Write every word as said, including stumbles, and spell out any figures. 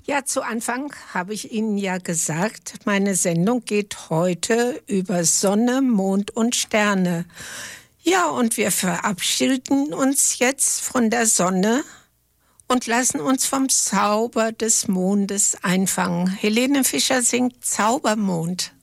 Ja, zu Anfang habe ich Ihnen ja gesagt, meine Sendung geht heute über Sonne, Mond und Sterne. Ja, und wir verabschieden uns jetzt von der Sonne und lassen uns vom Zauber des Mondes einfangen. Helene Fischer singt Zaubermond.